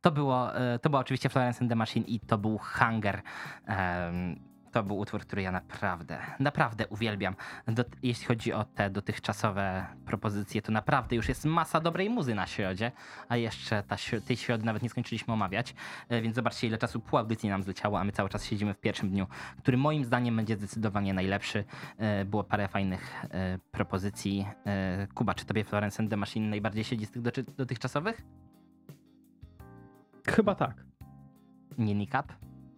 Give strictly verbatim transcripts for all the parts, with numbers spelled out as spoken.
To było, e, to była oczywiście Florence and the Machine i to był Hunger. Em, To był utwór, który ja naprawdę, naprawdę uwielbiam. Do, jeśli chodzi o te dotychczasowe propozycje, to naprawdę już jest masa dobrej muzy na środzie, a jeszcze ta, śro- tej środy nawet nie skończyliśmy omawiać, e, więc zobaczcie, ile czasu pół audycji nam zleciało, a my cały czas siedzimy w pierwszym dniu, który moim zdaniem będzie zdecydowanie najlepszy. E, Było parę fajnych e, propozycji. E, Kuba, czy tobie Florence and the Machine najbardziej siedzi z tych doczy- dotychczasowych? Chyba tak. Nie Nikap?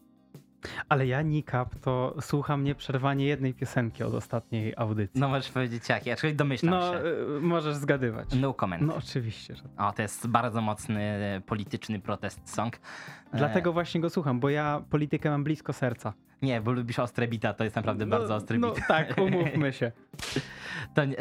Ale ja Nikap to słucham nieprzerwanie jednej piosenki od ostatniej audycji. No możesz powiedzieć jak, ja czyli domyślam No, się. y, możesz zgadywać. No comment. No oczywiście, że tak. O, to jest bardzo mocny e, polityczny protest song. E, Dlatego właśnie go słucham, bo ja politykę mam blisko serca. Nie, bo lubisz ostre bita, to jest naprawdę No, bardzo ostry no bit. tak, umówmy się. To, e,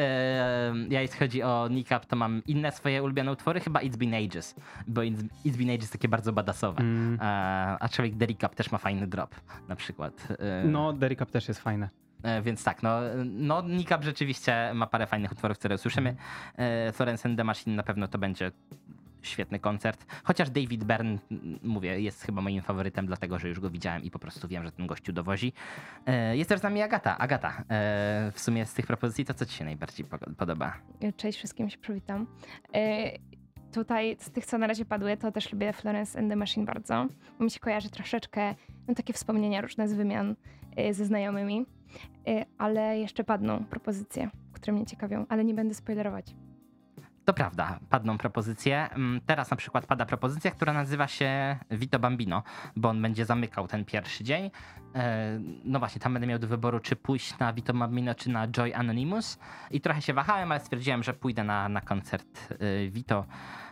ja jeśli chodzi o Nikap, to mam inne swoje ulubione utwory, chyba It's Been Ages, bo It's, It's Been Ages takie bardzo badasowe. Mm. E, a człowiek Derikap też ma fajny drop, na przykład. E, No, Derikap też jest fajne. E, Więc tak, no, no Nikap rzeczywiście ma parę fajnych utworów, które usłyszymy. E, Florence and the Machine na pewno to będzie świetny koncert. Chociaż David Byrne, m, mówię, jest chyba moim faworytem, dlatego że już go widziałem i po prostu wiem, że ten gościu dowozi. E, Jest też z nami Agata. Agata, e, w sumie z tych propozycji to co ci się najbardziej po- podoba? Cześć wszystkim, się przywitam. E, Tutaj z tych, co na razie padły, to też lubię Florence and the Machine bardzo. Mi się kojarzy troszeczkę, no takie wspomnienia różne z wymian e, ze znajomymi, E, ale jeszcze padną propozycje, które mnie ciekawią, ale nie będę spoilerować. To prawda, padną propozycje. Mm, Teraz na przykład pada propozycja, która nazywa się Vito Bambino, bo on będzie zamykał ten pierwszy dzień. E, No właśnie, tam będę miał do wyboru, czy pójść na Vito Bambino, czy na Joy Anonymous. I trochę się wahałem, ale stwierdziłem, że pójdę na, na koncert e, Vito,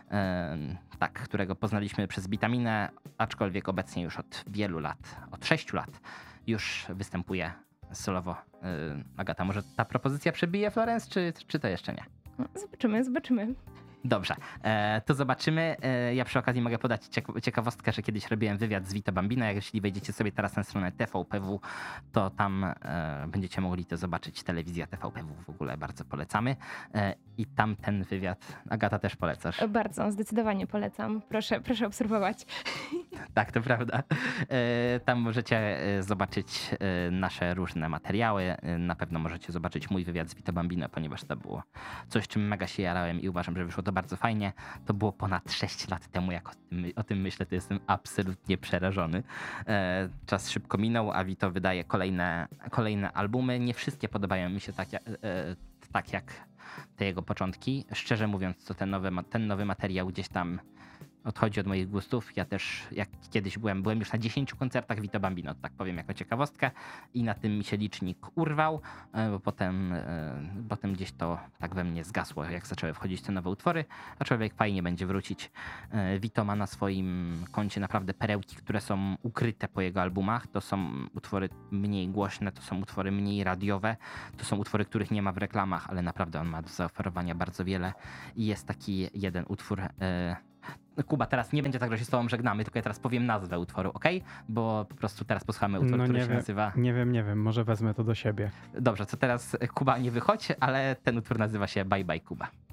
e, tak, którego poznaliśmy przez Vitaminę, aczkolwiek obecnie już od wielu lat, od sześciu lat już występuje solowo. E, Agata, może ta propozycja przebije Florence, czy, czy to jeszcze nie? No, zobaczymy, zobaczymy. Dobrze, e, to zobaczymy. E, ja przy okazji mogę podać ciek- ciekawostkę, że kiedyś robiłem wywiad z Vito Bambino. Jak jeśli wejdziecie sobie teraz na stronę T V P W, to tam e, będziecie mogli to zobaczyć. Telewizja T V P W w ogóle bardzo polecamy. E, I tam ten wywiad, Agata, też polecasz. E, Bardzo, zdecydowanie polecam. Proszę, proszę obserwować. Tak, to prawda. E, Tam możecie e, zobaczyć e, nasze różne materiały. E, Na pewno możecie zobaczyć mój wywiad z Vito Bambino, ponieważ to było coś, czym mega się jarałem i uważam, że wyszło to bardzo fajnie. To było ponad sześć lat temu, jak o tym, o tym myślę, to jestem absolutnie przerażony. E, Czas szybko minął, a Vito wydaje kolejne, kolejne albumy. Nie wszystkie podobają mi się tak, jak- e, tak jak te jego początki. Szczerze mówiąc, to ten nowy, ma- ten nowy materiał gdzieś tam odchodzi od moich gustów. Ja też, jak kiedyś byłem, byłem już na dziesięciu koncertach Vito Bambino, tak powiem jako ciekawostkę, i na tym mi się licznik urwał, e, bo potem, e, potem gdzieś to tak we mnie zgasło, jak zaczęły wchodzić te nowe utwory, a człowiek fajnie będzie wrócić. E, Vito ma na swoim koncie naprawdę perełki, które są ukryte po jego albumach. To są utwory mniej głośne, to są utwory mniej radiowe, to są utwory, których nie ma w reklamach, ale naprawdę on ma do zaoferowania bardzo wiele i jest taki jeden utwór. e, Kuba, teraz nie będzie tak, że się z tobą żegnamy, tylko ja teraz powiem nazwę utworu, ok? Bo po prostu teraz posłuchamy utworu, No który nie się wiem, nazywa... nie wiem, nie wiem, może wezmę to do siebie. Dobrze, co teraz, Kuba, nie wychodź, ale ten utwór nazywa się Bye Bye Kuba.